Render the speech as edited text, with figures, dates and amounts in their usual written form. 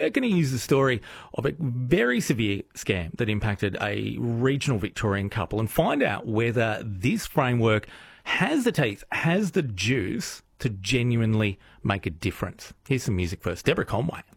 we're going to use the story of a very severe scam that impacted a regional Victorian couple and find out whether this framework has the teeth, has the juice to genuinely make a difference. Here's some music first. Deborah Conway.